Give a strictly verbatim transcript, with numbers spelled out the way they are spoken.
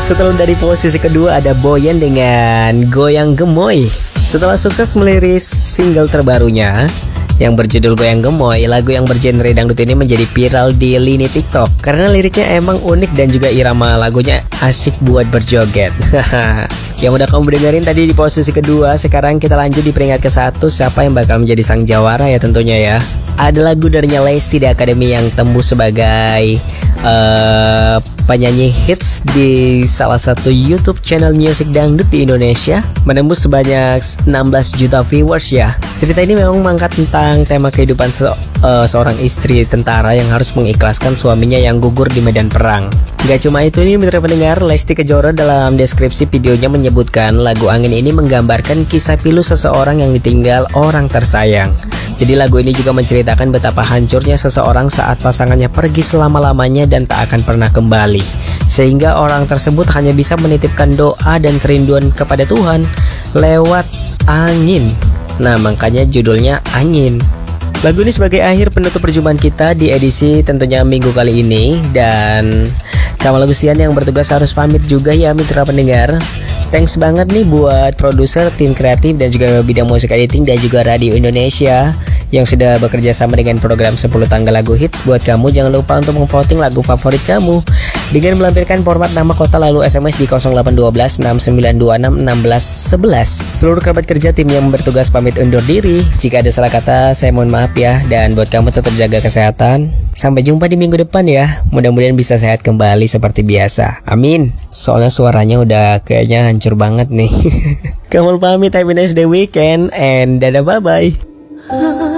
Setelah dari posisi kedua ada Boyan dengan Goyang Gemoy. Setelah sukses meliris single terbarunya yang berjudul Goyang Gemoy, lagu yang bergenre dangdut ini menjadi viral di lini TikTok karena liriknya emang unik dan juga irama lagunya asik buat berjoget. Yang udah kamu dengerin tadi di posisi kedua, sekarang kita lanjut di peringkat ke satu. Siapa yang bakal menjadi sang jawara ya tentunya ya. Ada lagu darinya Lesti di Academy yang tembus sebagai uh, penyanyi hits di salah satu YouTube channel musik dangdut di Indonesia, menembus sebanyak enam belas juta viewers ya. Cerita ini memang mengangkat tentang tema kehidupan se uh, seorang istri tentara yang harus mengikhlaskan suaminya yang gugur di medan perang. Gak cuma itu nih mitra pendengar, Lesti Kejora dalam deskripsi videonya menyebutkan lagu Angin ini menggambarkan kisah pilu seseorang yang ditinggal orang tersayang. Jadi lagu ini juga menceritakan betapa hancurnya seseorang saat pasangannya pergi selama-lamanya dan tak akan pernah kembali, sehingga orang tersebut hanya bisa menitipkan doa dan kerinduan kepada Tuhan lewat angin. Nah, makanya judulnya Angin. Lagu ini sebagai akhir penutup perjumpaan kita di edisi tentunya minggu kali ini. Dan Kamal Agustian yang bertugas harus pamit juga ya mitra pendengar. Thanks banget nih buat produser, tim kreatif, dan juga bidang musik editing dan juga Radio Indonesia yang sudah bekerja sama dengan program sepuluh tanggal lagu hits. Buat kamu jangan lupa untuk memvoting lagu favorit kamu dengan melampirkan format nama kota lalu S M S di nol delapan satu dua enam sembilan dua enam enam satu satu. Seluruh kerabat kerja tim yang bertugas pamit undur diri. Jika ada salah kata saya mohon maaf ya. Dan buat kamu tetap jaga kesehatan. Sampai jumpa di minggu depan ya. Mudah-mudahan bisa sehat kembali seperti biasa. Amin. Soalnya suaranya udah kayaknya hancur banget nih. Kamu pamit, have a nice day weekend and dadah bye bye.